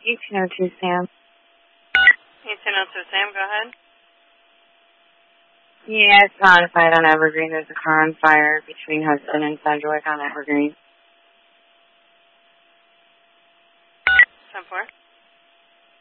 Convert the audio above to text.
1802 Sam. 1802 Sam, go ahead. Yeah, it's on site on Evergreen. There's a car on fire between Hudson and Sedgwick on Evergreen. 10-4.